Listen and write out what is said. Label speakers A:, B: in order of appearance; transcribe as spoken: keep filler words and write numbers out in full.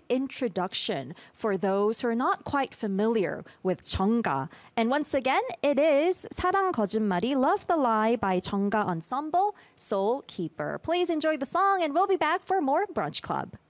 A: introduction for those who are not quite familiar with 정가. And once again, it is 사랑 거짓말이, Love the Lie by 정가 Ensemble, Soul Keeper. Please enjoy the song and we'll be back for more Brunch Club.